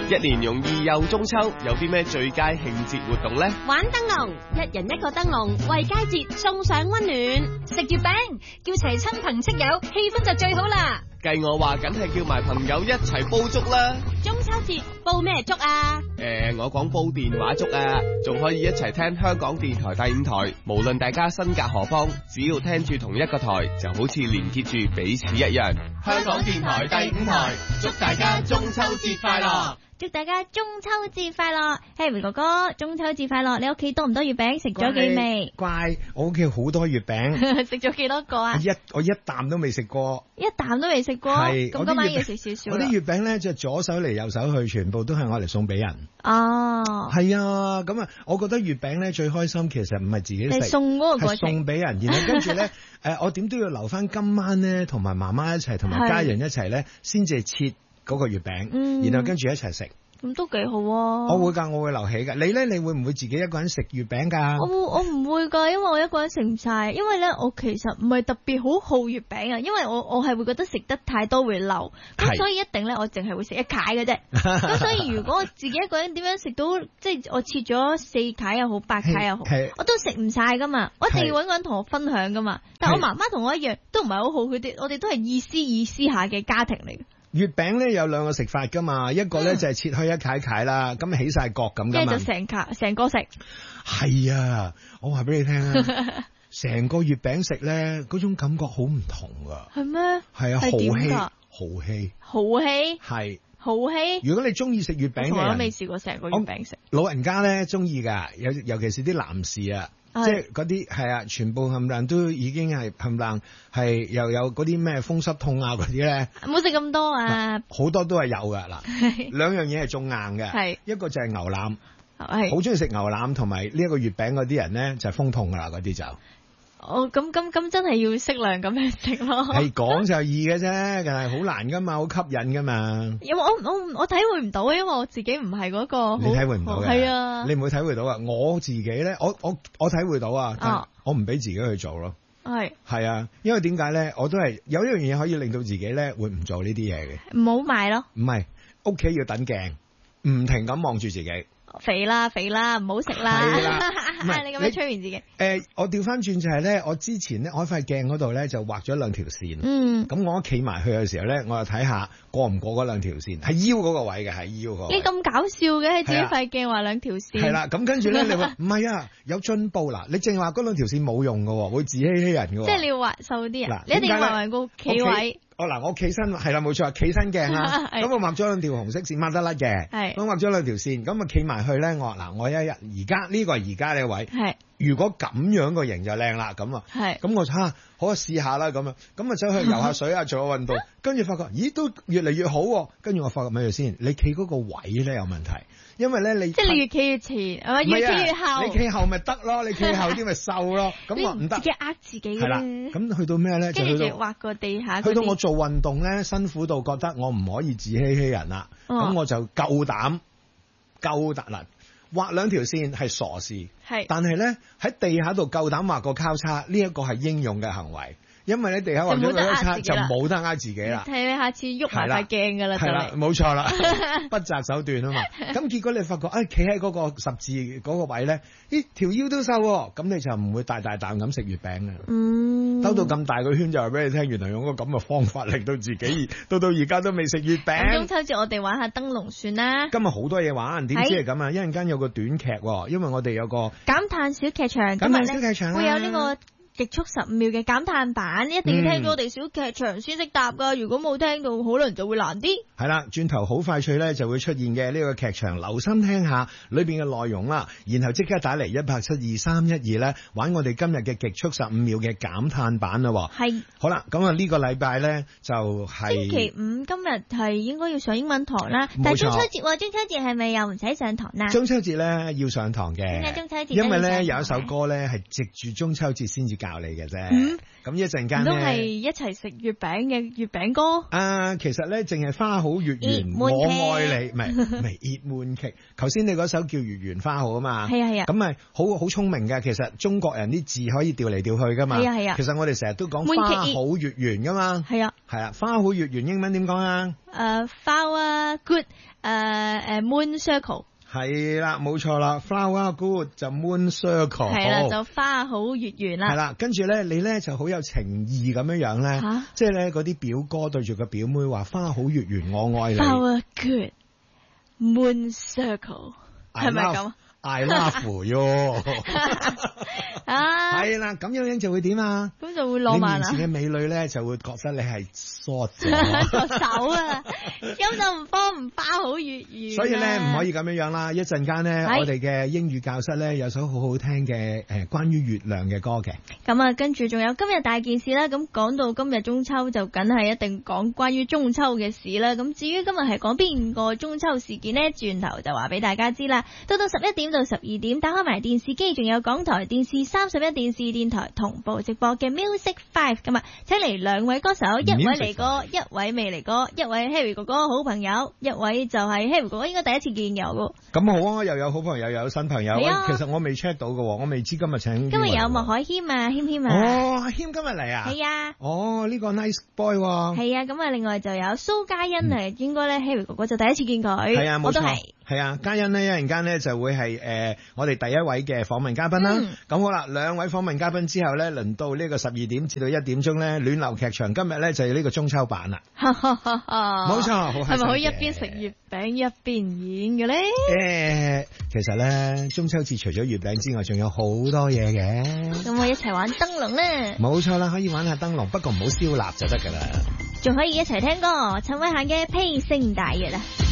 一年容易又中秋，有啲咩最佳慶節活動呢？ 玩燈籠，一人一個燈籠，為佳節送上溫暖。 食月餅，叫齊親朋戚友，氣氛就最好啦。 計我話，梗係叫埋朋友一齊煲粥啦。 中秋節煲咩粥啊？ 我講煲電話粥啊，仲可以一齊聽香港電台第5台。無論大家身隔何方，只要聽住同一個台，就好似連結住彼此一樣。香港電台第5台，祝大家中秋節快樂！ 祝大家中秋節快樂 ，Harry 哥哥，中秋節快樂！你屋企多唔多月餅？食咗幾味？ 乖，我屋企好多月餅。 食咗幾多個啊？ 我一啖都未食過。 一啖都未食過？ 係。 咁今晚要食少少。 我啲月餅咧，就左手嚟右手去，全部都係我嚟送俾人。 哦。係啊，咁啊，我覺得月餅咧最開心，其實唔係自己食， 送嗰個過程， 係送俾人。然後跟住咧，我點都要留翻今晚咧，同埋媽媽一齊，同埋家人一齊咧，先至切嗰個月餅，然後跟住一齊食。 咁都幾好啊！ 我會㗎，我會留起㗎。你咧，你會唔會自己一個人食月餅㗎？ 我唔會㗎，因為我一個人食唔晒。因為咧，我其實唔係特別好好月餅啊，因為我係會覺得食得太多會漏，咁所以一定咧，我淨係會食一塊嘅啫。咁所以如果我自己一個人點樣食到，即係我切咗4塊又好，8塊又好，我都食唔晒㗎嘛。我一定要揾個人同我分享㗎嘛。但我媽媽同我一樣，都唔係好好，我哋都係意思下嘅家庭嚟嘅。 月餅咧有2個食法噶嘛，一個咧就係切開一塊啦，咁起晒角咁噶嘛， 即係就成個食。 係啊，我話俾你聽啊，成個月餅食咧，嗰種感覺好唔同噶。 係咩？ 係啊，豪氣。係。豪氣。如果你中意食月餅嘅人， 我都未試過成個月餅食。 老人家咧中意噶，尤其是啲男士啊。即係嗰啲係啊，全部冚唪唥都已經係冚唪唥係又有嗰啲咩風濕痛啊嗰啲咧， 唔好食咁多啊！ 好多都係有噶嗱，2樣嘢係仲硬嘅，一個就係牛腩，好中意食牛腩同埋呢一個月餅嗰啲人咧就係風痛噶啦，嗰啲就。 咁真係要適量咁樣食咯。 係講就易嘅啫，但係好難噶嘛，好吸引噶嘛。 因為我體會唔到，因為我自己唔係嗰個。 你體會唔到嘅。 係啊。 你唔會體會到啊！我自己咧，我體會到啊，但我唔俾自己去做咯。係啊，因為點解咧？我都係有一樣嘢可以令到自己咧會唔做呢啲嘢嘅。 唔好買咯。 唔係，屋企要等鏡，唔停咁望住自己。 肥啦，唔好食啦！你咁樣催眠自己。 我調翻轉就係咧，我之前咧，我喺塊鏡嗰度咧就畫咗2條線。咁我企埋去嘅時候咧，我就睇下過唔過嗰2條線，係腰嗰個位嘅，係腰嗰個位。 你咁搞笑嘅，喺自己塊鏡畫2條線。 係啦，咁跟住咧，你話唔係啊？有進步啦！你淨係話嗰2條線冇用㗎，會自欺欺人㗎。 即係你要畫瘦啲啊！你一定要畫埋個企位。 我企身係啦，冇錯，企身鏡啦。咁我畫咗2條紅色線，掹得甩嘅。咁畫咗2條線，咁啊企埋去咧，我話我而家呢個係而家呢個位。如果咁樣個型就靚啦，咁啊。咁我好啊，試下啦，咁啊走去游下水啊，做下運動，跟住發覺，咦，都越嚟越好喎。跟住我發覺咩先？你企嗰個位咧有問題，因為咧即係你越企越前，越企越後。 你企後咪得咯，你企後啲咪瘦咯。咁我唔得。 自己呃自己。係啦。咁去到咩咧？ 跟住畫個地下。 去到我做運動咧，辛苦到覺得我唔可以自欺欺人啦。咁我就夠膽啦。畫2條線係傻事，但係咧喺地下度夠膽畫個交叉，呢一個係英勇嘅行為，因為咧地下畫咗個交叉就冇得呃自己啦。 睇你下次喐埋塊鏡噶啦， 係啦，冇錯啦，不擇手段啊嘛。咁結果你發覺，企喺嗰個十字嗰個位咧，咦，條腰都瘦，咁你就唔會大啖咁食月餅嘅。兜到咁大個圈就話俾你聽，原來用個咁嘅方法令到自己到而家都未食月餅。 中秋節我哋玩下燈籠算啦。 今日好多嘢玩，點知係咁啊？一陣間有個短劇，因為我哋有個減碳小劇場， 減碳小劇場會有呢個極速15秒嘅減碳版，一定要聽到我哋小劇場先識答噶。如果冇聽到，可能就會難啲。 係啦，轉頭好快脆咧就會出現嘅呢個劇場，留心聽下裏邊嘅內容啦，然後即刻打嚟1872312咧，玩我哋今日嘅極速15秒嘅減碳版啦。 係。好啦，咁啊呢個禮拜咧就係星期5，今日係應該要上英文堂啦。但係中秋節，中秋節係咪又唔使上堂啦？ 中秋節咧要上堂嘅。 點解中秋節？ 因為咧有一首歌咧係藉住中秋節先至教教你嘅啫。咁一陣間咧， 都係一齊食月餅嘅月餅歌。 其實咧，淨係花好月圓，我愛你，唔係 Eat Mooncake。頭先你嗰首叫月圓花好啊嘛， 係啊。 咁咪好聰明嘅。其實中國人啲字可以調嚟調去噶嘛。係啊。其實我哋成日都講花好月圓噶嘛。係啊。係啊，花好月圓英文點講啊 ？Flower good，moon circle。 係啦，冇錯啦 ，flower good 就 moon circle， 係啦，就花好月圓啦。 係啦，跟住咧，你咧就好有情意咁樣咧，即係咧嗰啲表哥對住個表妹話花好月圓，我愛你。 Flower good moon circle， 係咪咁 ？I love you 係啦，咁樣就會點啊？ 咁就會浪漫啦。 你面前嘅美女咧就會覺得你係 short 咗個手啊，咁就唔花好月圓。 所以咧唔可以咁樣啦。一陣間咧，我哋嘅英語教室咧有首好好聽嘅關於月亮嘅歌嘅。 咁啊，跟住仲有今日大件事啦。咁講到今日中秋，就梗係一定講關於中秋嘅事啦。咁至於今日係講邊個中秋事件呢？轉頭就話俾大家知啦。到11點到12點，打開埋電視機，仲有港台電視31電視電台同步直播嘅 Music 5。咁啊，請嚟2位歌手，一位嚟過，一位未嚟過，一位 Harry 哥哥好朋友，一位就係 Harry 哥哥應該第一次見有喎。 咁好啊，又有好朋友又有新朋友。其實我未 check 到嘅，我未知今日請。 今日有莫海謙啊，謙啊。 哦，阿謙今日嚟啊。 係啊。 哦，呢個 nice boy。 係啊，咁啊，另外就有蘇嘉欣啊，應該咧 Harry 哥哥就第一次見佢。 係啊，冇錯。係啊，嘉欣呢，一陣間呢就會係我哋第一位嘅訪問嘉賓啦。咁好啦，2位訪問嘉賓之後呢，輪到呢個12點至到1點鐘呢，暖流劇場今日呢就係呢個中秋版啦。冇錯，好開心。係咪可以一邊食月餅一邊演嘅呢？其實呢，中秋節除咗月餅之外，仲有好多嘢嘅。咁我一齊玩燈籠呢？冇錯啦，可以玩下燈籠，不過唔好燒蠟就得噶啦。仲可以一齊聽歌，陳慧嫻嘅《披星戴月》啊！